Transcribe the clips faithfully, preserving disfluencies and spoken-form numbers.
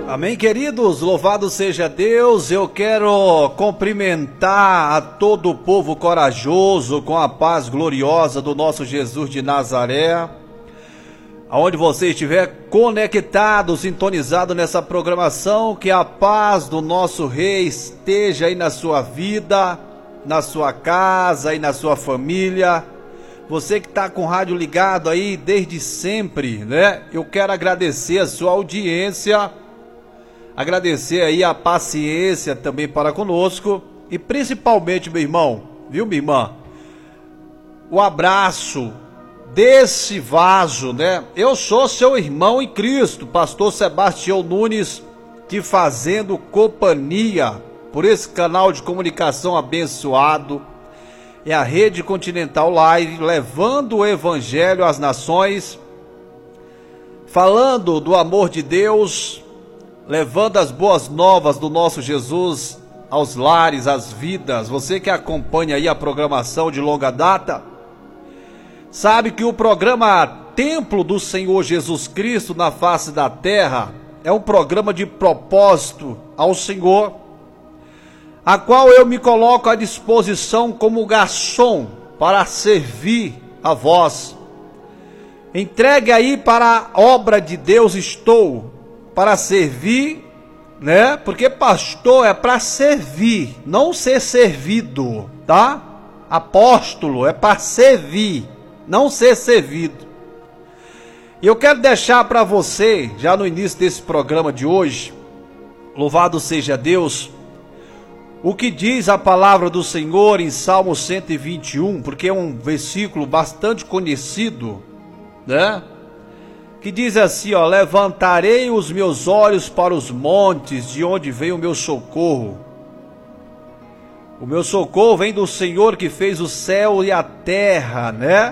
Amém, queridos, louvado seja Deus. Eu quero cumprimentar a todo o povo corajoso com a paz gloriosa do nosso Jesus de Nazaré. Aonde você estiver conectado, sintonizado nessa programação, que a paz do nosso Rei esteja aí na sua vida, na sua casa e na sua família. Você que está com o rádio ligado aí desde sempre, né? Eu quero agradecer a sua audiência, agradecer aí a paciência também para conosco e principalmente, meu irmão, viu, minha irmã? O abraço desse vaso, né? Eu sou seu irmão em Cristo, pastor Sebastião Nunes, te fazendo companhia por esse canal de comunicação abençoado. É a Rede Continental Live, levando o Evangelho às nações, falando do amor de Deus, levando as boas novas do nosso Jesus aos lares, às vidas. Você que acompanha aí a programação de longa data, sabe que o programa Templo do Senhor Jesus Cristo na face da terra é um programa de propósito ao Senhor, a qual eu me coloco à disposição como garçom para servir a vós. Entregue aí para a obra de Deus estou, para servir, né? Porque pastor é para servir, não ser servido, tá? Apóstolo é para servir, não ser servido. E eu quero deixar para você, já no início desse programa de hoje, louvado seja Deus, o que diz a palavra do Senhor em Salmo cento e vinte e um, porque é um versículo bastante conhecido, né? Que diz assim, ó: levantarei os meus olhos para os montes, de onde vem o meu socorro. O meu socorro vem do Senhor que fez o céu e a terra, né?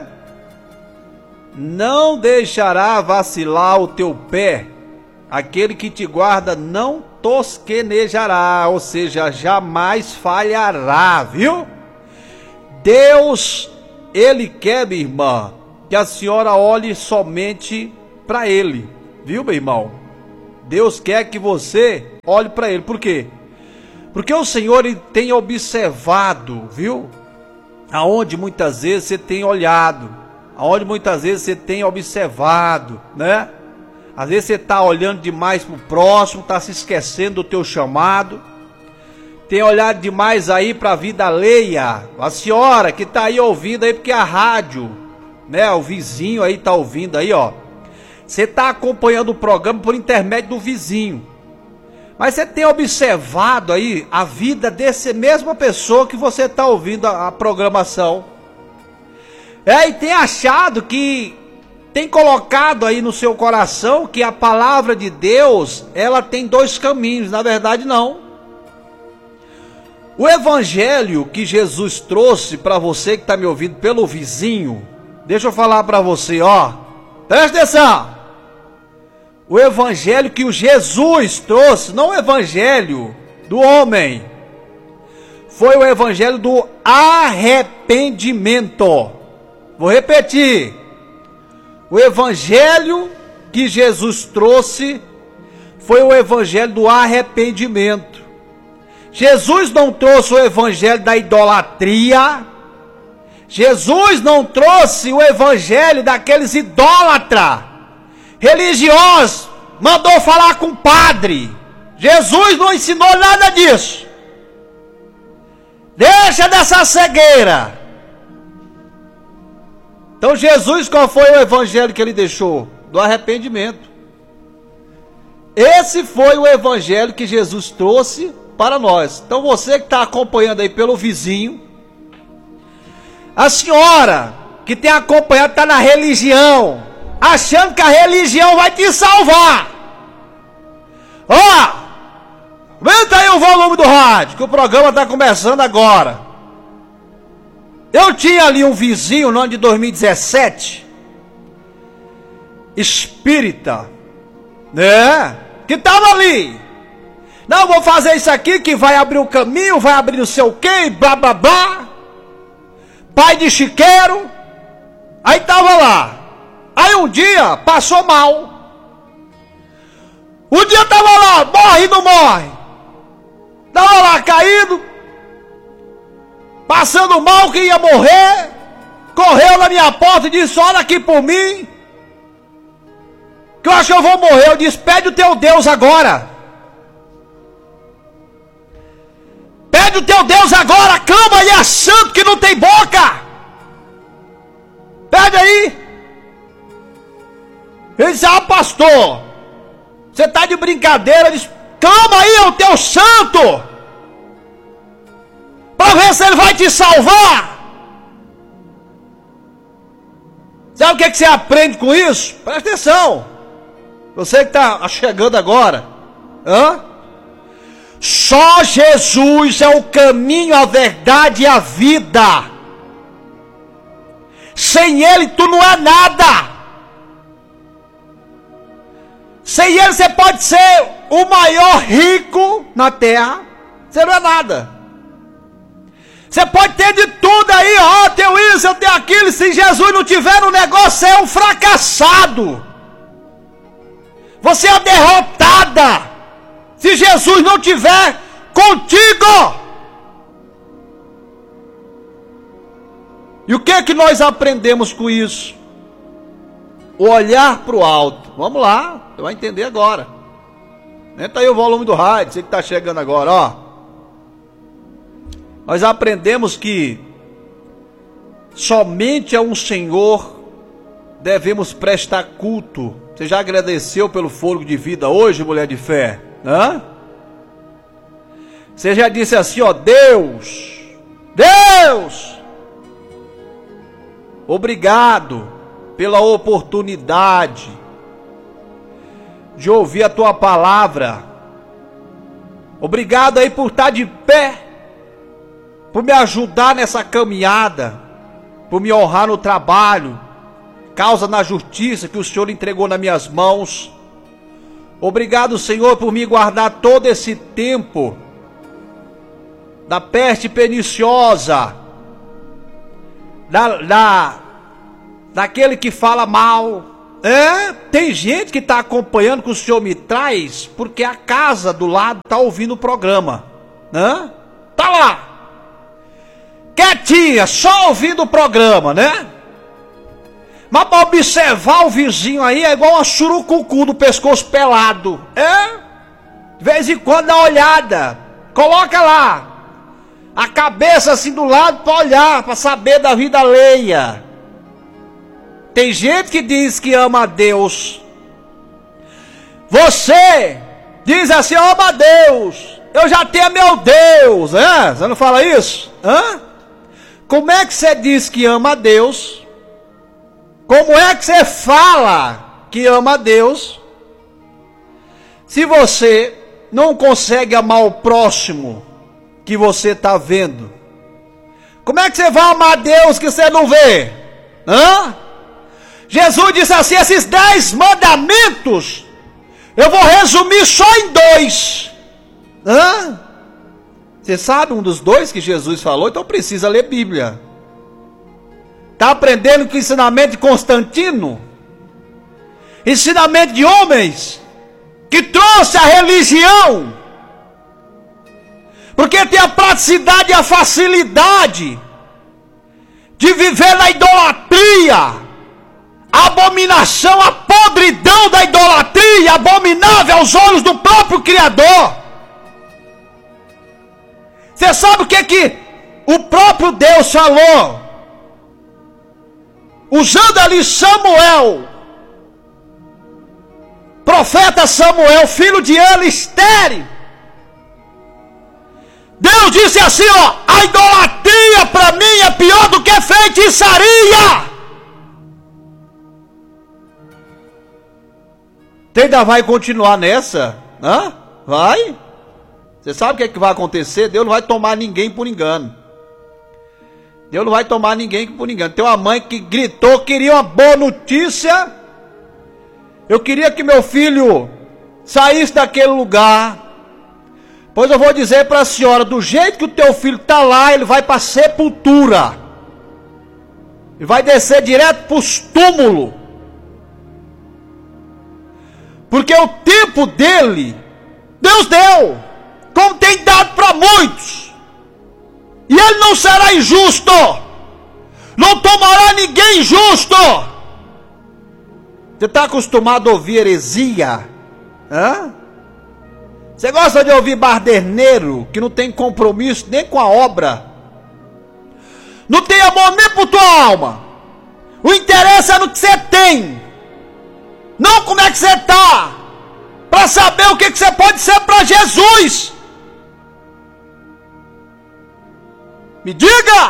Não deixará vacilar o teu pé, aquele que te guarda não tosquenejará, ou seja, jamais falhará, viu? Deus, Ele quer, minha irmã, que a senhora olhe somente para Ele, viu, meu irmão? Deus quer que você olhe para Ele, por quê? Porque o Senhor ele tem observado, viu? Aonde muitas vezes você tem olhado, aonde muitas vezes você tem observado, né? Às vezes você está olhando demais para o próximo, está se esquecendo do teu chamado, tem olhado demais aí para a vida alheia. A senhora que está aí ouvindo aí, porque a rádio, né, o vizinho aí está ouvindo aí, ó. Você está acompanhando o programa por intermédio do vizinho, mas você tem observado aí a vida dessa mesma pessoa que você está ouvindo a, a programação. É, e tem achado que, tem colocado aí no seu coração que a palavra de Deus, ela tem dois caminhos. Na verdade não. O evangelho que Jesus trouxe para você que está me ouvindo pelo vizinho, deixa eu falar para você, ó, presta atenção. O evangelho que o Jesus trouxe, não o evangelho do homem, foi o evangelho do arrependimento. Vou repetir. O evangelho que Jesus trouxe foi o evangelho do arrependimento. Jesus não trouxe o evangelho da idolatria. Jesus não trouxe o evangelho daqueles idólatras religiosos. Mandou falar com o padre. Jesus não ensinou nada disso. Deixa dessa cegueira. Então Jesus, qual foi o evangelho que ele deixou? Do arrependimento. Esse foi o evangelho que Jesus trouxe para nós. Então você que está acompanhando aí pelo vizinho, a senhora que tem acompanhado está na religião, achando que a religião vai te salvar. Ó, aumenta aí o volume do rádio, que o programa está começando agora. Eu tinha ali um vizinho no ano de dois mil e dezessete, espírita, né? Que estava ali. Não, vou fazer isso aqui que vai abrir o caminho, vai abrir não sei o que, blá blá blá. Pai de chiqueiro. Aí estava lá. Aí um dia passou mal. O Um dia eu tava lá, morre e não morre. Tava lá caído, passando mal que ia morrer. Correu na minha porta e disse: olha aqui por mim, que eu acho que eu vou morrer. Eu disse: pede o teu Deus agora. Pede o teu Deus agora, clama aí a santo que não tem boca. Pede aí. Ele disse: ah, pastor, você está de brincadeira. Ele disse: clama aí ao teu santo, para ver se ele vai te salvar. Sabe o que, é que você aprende com isso? Presta atenção. Você que está chegando agora. Hã? Só Jesus é o caminho, a verdade e a vida. Sem Ele tu não é nada. Sem Ele você pode ser o maior rico na terra, você não é nada. Você pode ter de tudo aí, ó, eu tenho isso, eu tenho aquilo. Se Jesus não tiver no negócio, você é um fracassado. Você é derrotada. Se Jesus não tiver contigo. E o que é que nós aprendemos com isso? O olhar para o alto. Vamos lá, você vai entender agora. Entra aí o volume do rádio, você que está chegando agora, ó. Nós aprendemos que somente a um Senhor devemos prestar culto. Você já agradeceu pelo fôlego de vida hoje, mulher de fé? Hã? Você já disse assim, ó: Deus, Deus, obrigado pela oportunidade de ouvir a tua palavra. Obrigado aí por estar de pé, por me ajudar nessa caminhada, por me honrar no trabalho, causa na justiça que o Senhor entregou nas minhas mãos. Obrigado, Senhor, por me guardar todo esse tempo da peste perniciosa, da, da, daquele que fala mal. É, tem gente que está acompanhando que o Senhor me traz, porque a casa do lado está ouvindo o programa, né? Tá lá, quietinha, só ouvindo o programa, né? Mas para observar o vizinho aí é igual uma surucucu do pescoço pelado. É? De vez em quando dá uma olhada. Coloca lá a cabeça assim do lado para olhar, para saber da vida alheia. Tem gente que diz que ama a Deus. Você diz assim: ama a Deus, eu já tenho meu Deus. É? Você não fala isso? Hã? Como é que você diz que ama a Deus? Como é que você fala que ama a Deus, se você não consegue amar o próximo que você está vendo? Como é que você vai amar a Deus que você não vê? Hã? Jesus disse assim: esses dez mandamentos eu vou resumir só em dois. Hã? Você sabe um dos dois que Jesus falou? Então precisa ler Bíblia. Está aprendendo que ensinamento de Constantino, ensinamento de homens que trouxe a religião, porque tem a praticidade e a facilidade de viver na idolatria, a abominação, a podridão da idolatria, abominável aos olhos do próprio Criador. Você sabe o que que o próprio Deus falou? Usando ali Samuel, profeta Samuel, filho de Elistere. Deus disse assim, ó: a idolatria para mim é pior do que feitiçaria. Você ainda vai continuar nessa? Hã? Vai? Você sabe o que é que vai acontecer? Deus não vai tomar ninguém por engano. Deus não vai tomar ninguém por engano. Tem uma mãe que gritou, queria uma boa notícia. Eu queria que meu filho saísse daquele lugar. Pois eu vou dizer para a senhora, do jeito que o teu filho está lá, ele vai para a sepultura. Ele vai descer direto para os túmulos. Porque o tempo dele, Deus deu, como tem dado para muitos. E ele não será injusto. Não tomará ninguém injusto. Você está acostumado a ouvir heresia? Hã? Você gosta de ouvir barderneiro que não tem compromisso nem com a obra? Não tem amor nem por tua alma. O interesse é no que você tem, não como é que você está, para saber o que, que você pode ser para Jesus. Me diga!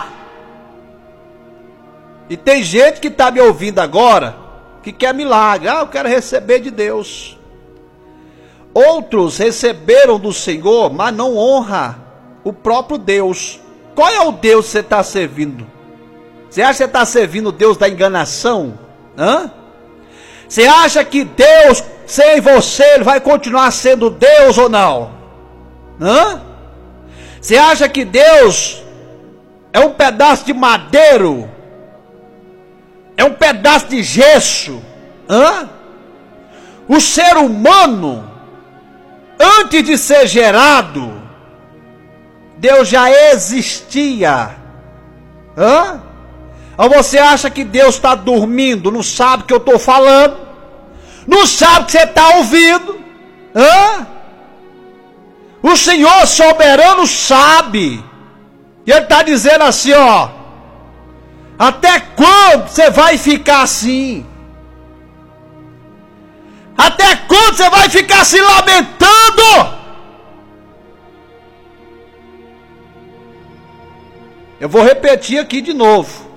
E tem gente que está me ouvindo agora, que quer milagre. Ah, eu quero receber de Deus. Outros receberam do Senhor, mas não honra o próprio Deus. Qual é o Deus que você está servindo? Você acha que você está servindo o Deus da enganação? Hã? Você acha que Deus, sem você, ele vai continuar sendo Deus ou não? Hã? Você acha que Deus é um pedaço de madeiro? É um pedaço de gesso? Hã? O ser humano, antes de ser gerado, Deus já existia. Hã? Ou você acha que Deus está dormindo, não sabe o que eu estou falando, não sabe o que você está ouvindo? Hã? O Senhor soberano sabe. E Ele está dizendo assim, ó: até quando você vai ficar assim? Até quando você vai ficar se lamentando? Eu vou repetir aqui de novo.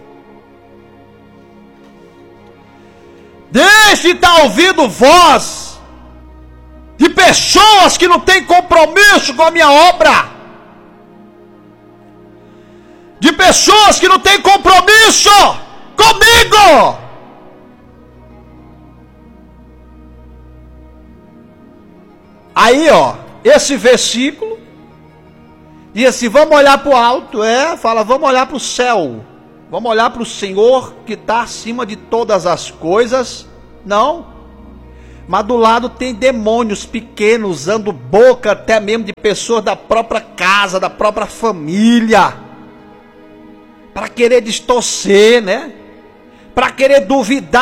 Deixe de estar ouvindo voz de pessoas que não têm compromisso com a minha obra, de pessoas que não têm compromisso comigo. Aí, ó, esse versículo diz assim: vamos olhar para o alto. É, fala, vamos olhar para o céu. Vamos olhar para o Senhor que está acima de todas as coisas. Não. Mas do lado tem demônios pequenos, usando boca até mesmo de pessoas da própria casa, da própria família, para querer distorcer, né? Para querer duvidar